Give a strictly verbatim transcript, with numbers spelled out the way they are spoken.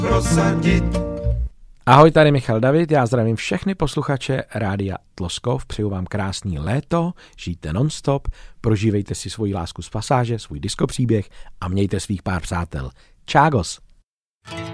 prosadit. Ahoj, tady Michal David, já zdravím všechny posluchače Rádia Tloskov, přeju vám krásný léto, žijte non-stop, prožívejte si svoji lásku z pasáže, svůj diskopříběh a mějte svých pár přátel. Čágos!